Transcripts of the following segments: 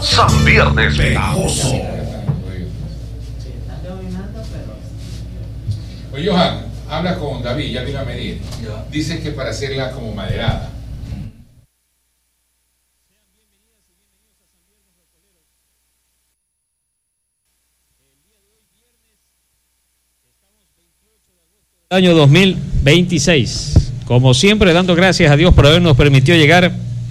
San Viernes Pegajoso. Oye, Johan, habla con David, ya vino a medir. Dice que para hacerla como maderada. Año 2026. Como siempre, dando gracias a Dios por habernos permitido llegar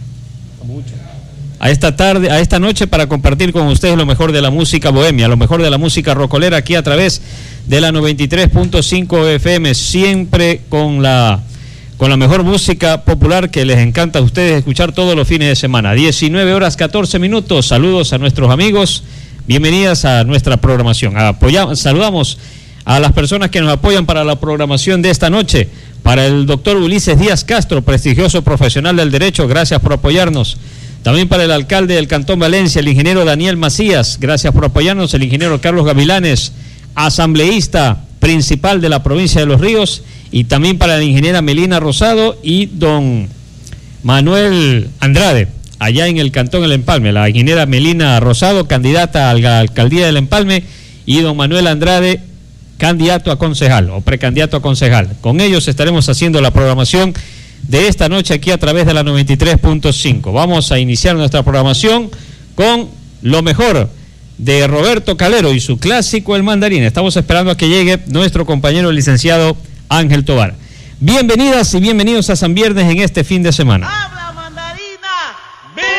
a esta tarde, a esta noche, para compartir con ustedes lo mejor de la música bohemia, lo mejor de la música rocolera, aquí a través de la 93.5 FM, siempre con la mejor música popular que les encanta a ustedes escuchar todos los fines de semana. 19 horas 14 minutos. Saludos a nuestros amigos, bienvenidas a nuestra programación. Saludamos a las personas que nos apoyan para la programación de esta noche. Para el doctor Ulises Díaz Castro, prestigioso profesional del derecho, gracias por apoyarnos. También para el alcalde del Cantón Valencia, el ingeniero Daniel Macías, gracias por apoyarnos. El ingeniero Carlos Gavilanes, asambleísta principal de la provincia de Los Ríos. Y también para la ingeniera Melina Rosado y don Manuel Andrade, allá en el Cantón El Empalme. La ingeniera Melina Rosado, candidata a la alcaldía del Empalme, y don Manuel Andrade, candidato a concejal o precandidato a concejal. Con ellos estaremos haciendo la programación de esta noche aquí a través de la 93.5. Vamos a iniciar nuestra programación con lo mejor de Roberto Calero y su clásico El Mandarín. Estamos esperando a que llegue nuestro compañero el licenciado Ángel Tobar. Bienvenidas y bienvenidos a San Viernes en este fin de semana.